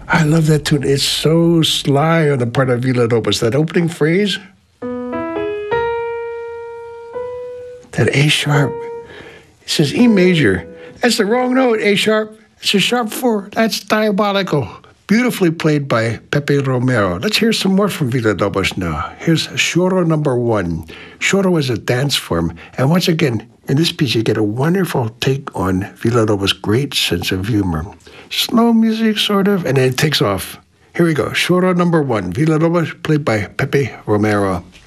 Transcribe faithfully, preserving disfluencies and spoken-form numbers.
I love that tune. It's so sly on the part of Villalobos. That opening phrase, that A sharp, it says E major. That's the wrong note, A sharp. It's a sharp four. That's diabolical. Beautifully played by Pepe Romero. Let's hear some more from Villalobos now. Here's Choro number one. Choro is a dance form. And once again, in this piece, you get a wonderful take on Villalobos' great sense of humor. Slow music, sort of, and then it takes off. Here we go. Choro number one. Villalobos, played by Pepe Romero.